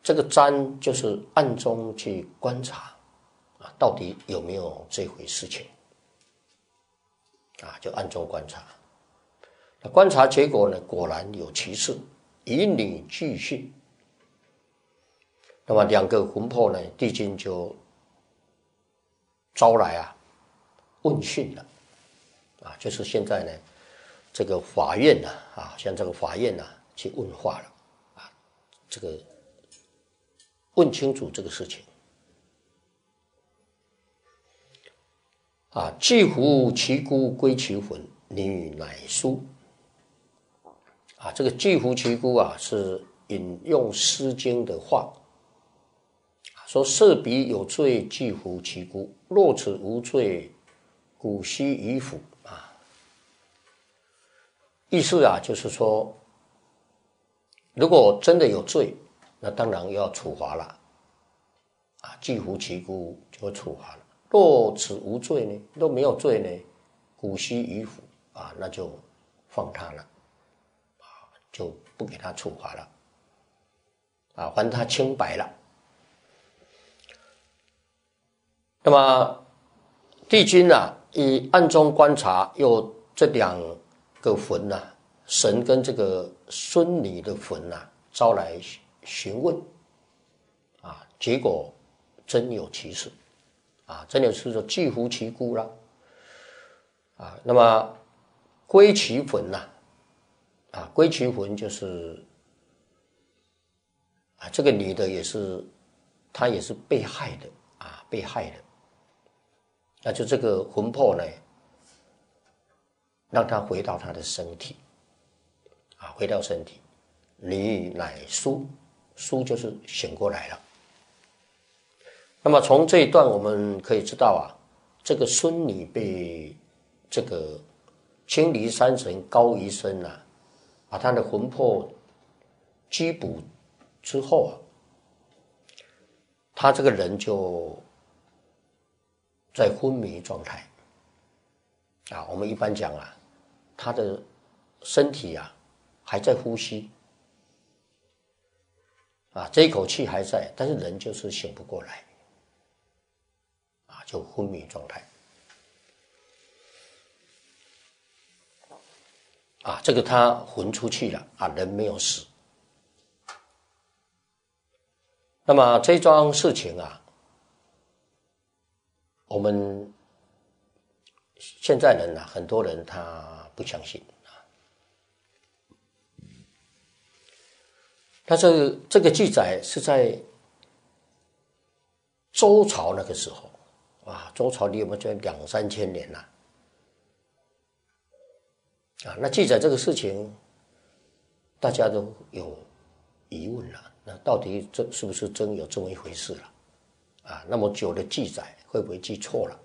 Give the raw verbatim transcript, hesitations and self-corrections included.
这个瞻就是暗中去观察啊，到底有没有这回事情啊？就暗中观察。那观察结果呢，果然有其事，以女俱训。那么两个魂魄呢，帝君就招来啊问讯了啊，就是现在呢，这个法院呢啊，像这个法院呢去问话了啊，这个问清楚这个事情啊。既乎其姑归其魂，女乃书啊。这个既乎其姑啊，是引用《诗经》的话，说射彼有罪，既乎其姑；若此无罪，古兮于府啊。意思啊，就是说，如果真的有罪，那当然要处罚了啊。既乎其姑就会处罚了。若此无罪呢？若没有罪呢？古兮于府啊，那就放他了啊，就不给他处罚了啊，还他清白了。那么帝君啊，以暗中观察，又这两个魂呐、啊，神跟这个孙女的魂呐、啊，招来询问啊，结果真有其事啊，真有其事，既乎其姑了啊。那么归其魂呐、啊，啊，归其魂就是啊，这个女的也是，她也是被害的啊，被害的。那就这个魂魄呢，让他回到他的身体啊，回到身体。女乃苏，苏就是醒过来了。那么从这一段我们可以知道啊，这个孙女被这个青离山神高医生啊，把他的魂魄拘捕之后啊，他这个人就在昏迷状态啊，我们一般讲啊，他的身体啊还在呼吸啊，这一口气还在，但是人就是醒不过来啊，就昏迷状态啊，这个他魂出去了啊，人没有死。那么这桩事情啊，我们现在人啊，很多人他不相信啊。但是这个记载是在周朝那个时候啊，周朝离我们这两三千年了啊。那记载这个事情，大家都有疑问了。那到底这是不是真有这么一回事了？啊，那么久的记载会不会记错了？